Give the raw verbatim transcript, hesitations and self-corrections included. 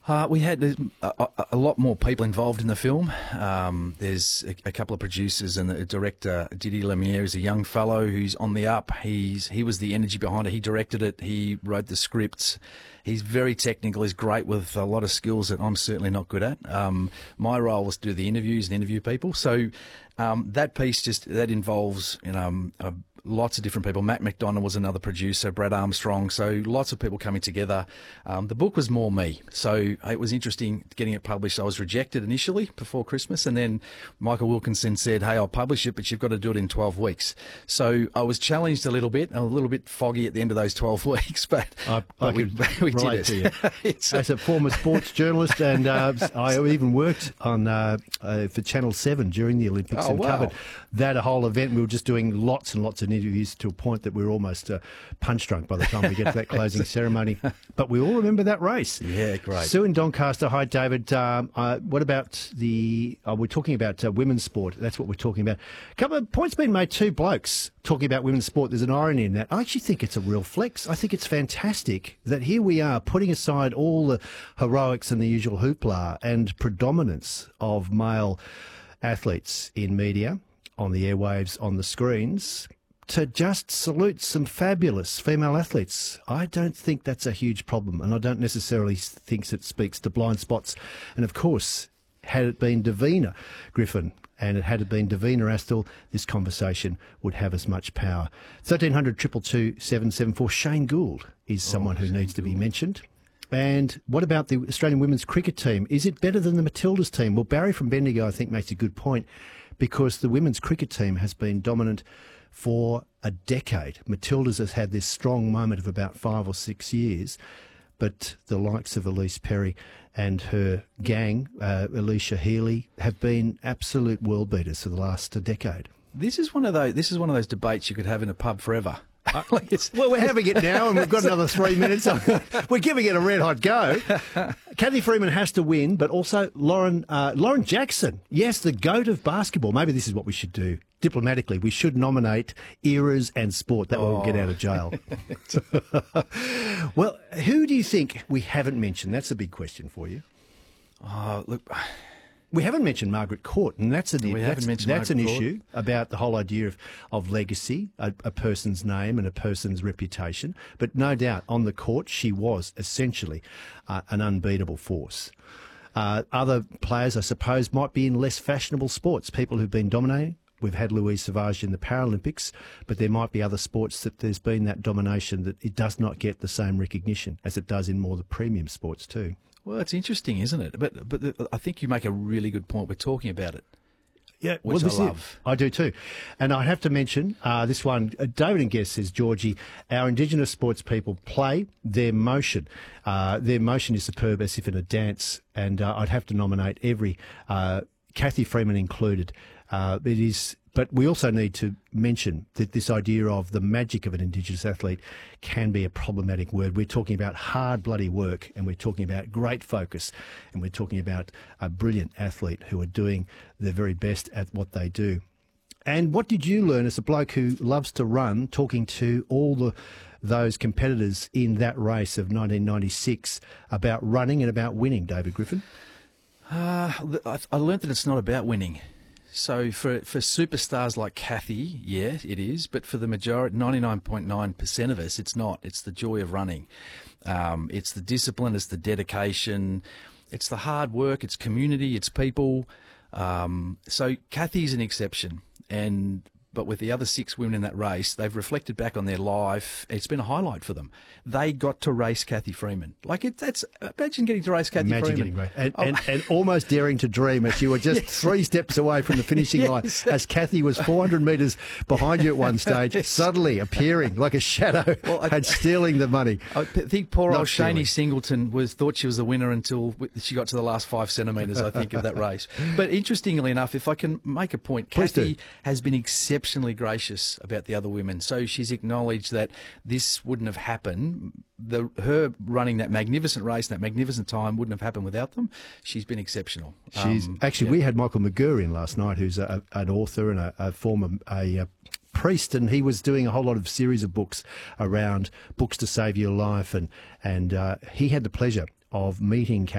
Uh, we had a, a, a lot more people involved in the film. Um, there's a, a couple of producers and the director, Didier Lemieux, is a young fellow who's on the up. He's He was the energy behind it. He directed it. He wrote the scripts. He's very technical. He's great with a lot of skills that I'm certainly not good at. Um, my role was to do the interviews and interview people. So um, that piece just, that involves, you know, um, a, lots of different people. Matt McDonald was another producer, Brad Armstrong. So lots of people coming together. Um, the book was more me. So it was interesting getting it published. I was rejected initially before Christmas, and then Michael Wilkinson said, hey, I'll publish it, but you've got to do it in twelve weeks. So I was challenged a little bit, a little bit foggy at the end of those twelve weeks, but, I, but I we, we relate did it. To you. As a former sports journalist, and uh, I even worked on uh, uh, for Channel seven during the Olympics Oh, and wow. covered that whole event. We were just doing lots and lots of interviews to a point that we were almost uh, punch drunk by the time we get to that closing ceremony. But we all remember that race. Yeah, great. Sue in Doncaster. Hi, David. Um, uh, what about the... Uh, we're talking about uh, women's sport. That's what we're talking about. A couple of points being made. Two blokes talking about women's sport. There's an irony in that. I actually think it's a real flex. I think it's fantastic that here we are putting aside all the heroics and the usual hoopla and predominance of male athletes in media, on the airwaves, on the screens, to just salute some fabulous female athletes. I don't think that's a huge problem, and I don't necessarily think it speaks to blind spots. And of course, had it been Davina Griffin and it had it been Davina Astle, this conversation would have as much power. thirteen hundred, two two two, seven seven four. Shane Gould is someone oh, who Shane needs Gould. to be mentioned. And what about the Australian women's cricket team? Is it better than the Matildas team? Well, Barry from Bendigo, I think, makes a good point, because the women's cricket team has been dominant for a decade. Matildas has had this strong moment of about five or six years, but the likes of Elise Perry and her gang, uh, Alicia Healy, have been absolute world beaters for the last uh, decade. This is one of those. This is one of those debates you could have in a pub forever. like it's, Well, we're having it now, and we've got another three minutes. We're giving it a red hot go. Cathy Freeman has to win, but also Lauren uh, Lauren Jackson. Yes, the GOAT of basketball. Maybe this is what we should do. Diplomatically, we should nominate eras and sport. That way we'll get out of jail. Well, who do you think we haven't mentioned? That's a big question for you. Oh, look. We haven't mentioned Margaret Court, and that's, a, We that's, haven't mentioned that's an Margaret Court. issue about the whole idea of, of legacy, a, a person's name and a person's reputation. But no doubt, on the court, she was essentially uh, an unbeatable force. Uh, other players, I suppose, might be in less fashionable sports, people who've been dominating. We've had Louise Savage in the Paralympics, but there might be other sports that there's been that domination that it does not get the same recognition as it does in more the premium sports too. Well, it's interesting, isn't it? But but the, I think you make a really good point. We're talking about it. Yeah, which well, this I is love. it. I do too. And I have to mention uh, this one. Uh, David and Guest says, Georgie, our Indigenous sports people play their motion. Uh, their motion is superb, as if in a dance. And uh, I'd have to nominate every, uh, Cathy Freeman included. Uh, it is, but we also need to mention that this idea of the magic of an Indigenous athlete can be a problematic word. We're talking about hard, bloody work, and we're talking about great focus, and we're talking about a brilliant athlete who are doing their very best at what they do. And what did you learn as a bloke who loves to run, talking to all the those competitors in that race of nineteen ninety-six about running and about winning, David Griffin? Uh, I, I learned that it's not about winning. So for for superstars like Cathy, yeah, it is. But for the majority, ninety-nine point nine percent of us, it's not. It's the joy of running. Um, it's the discipline. It's the dedication. It's the hard work. It's community. It's people. Um, so Cathy's an exception. And but with the other six women in that race, they've reflected back on their life. It's been a highlight for them. They got to race Cathy Freeman. Like it, that's imagine getting to race Cathy Imagine Freeman. getting race. And, Oh. and, and almost daring to dream as you were just Yes. three steps away from the finishing Yes. line, as Cathy was four hundred metres behind you at one stage, Yes. suddenly appearing like a shadow Well, I- and stealing the money. I p- think poor Not old Shani really. Singleton was thought she was the winner until w- she got to the last five centimetres, I think, of that race. But interestingly enough, if I can make a point, Please Cathy do. has been exceptionally gracious about the other women. So she's acknowledged that this wouldn't have happened. The her running that magnificent race, that magnificent time, wouldn't have happened without them. She's been exceptional. She's Um, actually, yeah. we had Michael McGurr in last night, who's a, an author and a, a former a, a priest, and he was doing a whole lot of series of books around books to save your life, and and uh, he had the pleasure of meeting